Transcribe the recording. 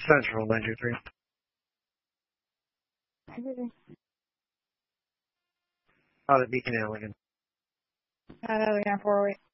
Central 923. Out at Beacon Allegan. Allegan 408.